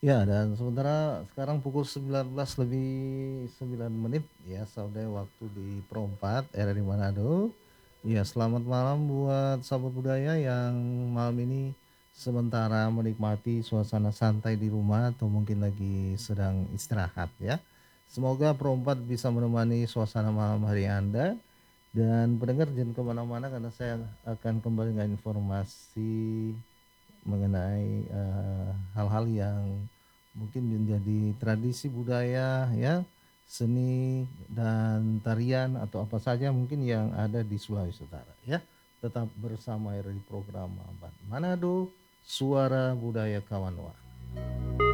Ya, dan sementara sekarang pukul 19 lebih 9 menit ya, Saudara, waktu di Perompak, RRI Manado. Ya, selamat malam buat sahabat budaya yang malam ini sementara menikmati suasana santai di rumah atau mungkin lagi sedang istirahat ya. Semoga Perompak bisa menemani suasana malam hari Anda dan pendengar jangan kemana-mana karena saya akan kembali dengan informasi mengenai hal-hal yang mungkin menjadi tradisi budaya ya, seni dan tarian atau apa saja mungkin yang ada di Sulawesi Utara ya. Tetap bersama di program Manado, Suara Budaya Kawanwa.